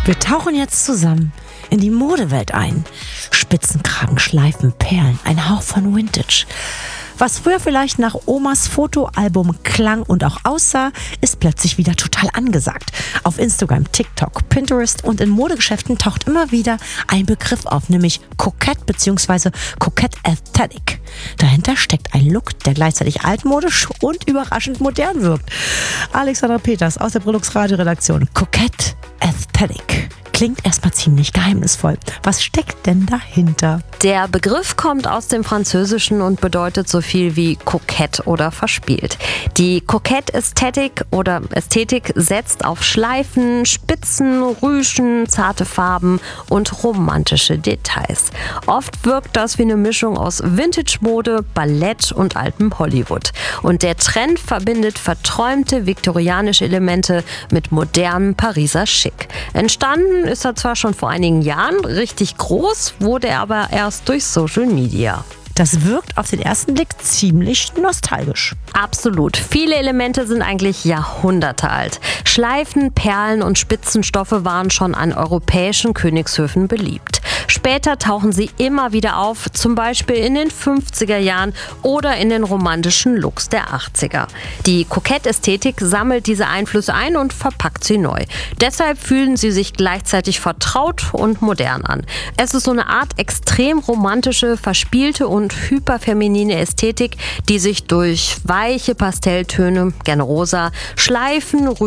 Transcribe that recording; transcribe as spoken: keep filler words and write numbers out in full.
Wir tauchen jetzt zusammen in die Modewelt ein. Spitzenkragen, Schleifen, Perlen, ein Hauch von Vintage. Was früher vielleicht nach Omas Fotoalbum klang und auch aussah, ist plötzlich wieder total angesagt. Auf Instagram, TikTok, Pinterest und in Modegeschäften taucht immer wieder ein Begriff auf, nämlich Kokett bzw. Kokett Aesthetic. Dahinter steckt ein Look, der gleichzeitig altmodisch und überraschend modern wirkt. Alexandra Peters aus der Brillux Radio-Redaktion. Kokett Aesthetic. Klingt erstmal ziemlich geheimnisvoll. Was steckt denn dahinter? Der Begriff kommt aus dem Französischen und bedeutet so viel wie kokett oder verspielt. Die Kokett-Ästhetik oder Ästhetik setzt auf Schleifen, Spitzen, Rüschen, zarte Farben und romantische Details. Oft wirkt das wie eine Mischung aus Vintage-Mode, Ballett und altem Hollywood. Und der Trend verbindet verträumte viktorianische Elemente mit modernem Pariser Schick. Entstanden ist er zwar schon vor einigen Jahren, richtig groß wurde er aber erst durch Social Media. Das wirkt auf den ersten Blick ziemlich nostalgisch. Absolut. Viele Elemente sind eigentlich Jahrhunderte alt. Schleifen, Perlen und Spitzenstoffe waren schon an europäischen Königshöfen beliebt. Später tauchen sie immer wieder auf, zum Beispiel in den fünfziger Jahren oder in den romantischen Looks der achtziger. Die Kokett-Ästhetik sammelt diese Einflüsse ein und verpackt sie neu. Deshalb fühlen sie sich gleichzeitig vertraut und modern an. Es ist so eine Art extrem romantische, verspielte und hyperfeminine Ästhetik, die sich durch weiche Pastelltöne, gerne rosa, Schleifen,